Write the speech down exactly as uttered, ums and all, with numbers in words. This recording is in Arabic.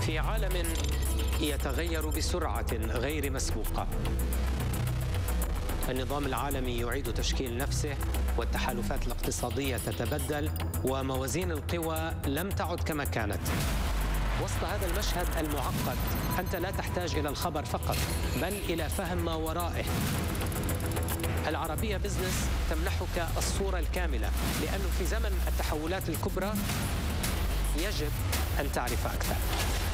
في عالم يتغير بسرعة غير مسبوقة، النظام العالمي يعيد تشكيل نفسه، والتحالفات الاقتصادية تتبدل، وموازين القوى لم تعد كما كانت. وسط هذا المشهد المعقد أنت لا تحتاج إلى الخبر فقط، بل إلى فهم ما ورائه. العربية بزنس تمنحك الصورة الكاملة، لأنه في زمن التحولات الكبرى يجب أن تعرف أكثر.